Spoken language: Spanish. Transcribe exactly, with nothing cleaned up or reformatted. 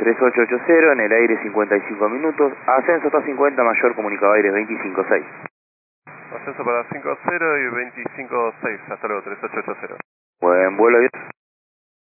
tres ocho ocho cero, en el aire cincuenta y cinco minutos, ascenso hasta cincuenta, mayor comunicado aire veinticinco seis. Ascenso para cinco cero y veinticinco seis, hasta luego, tres ocho ocho cero. Buen vuelo.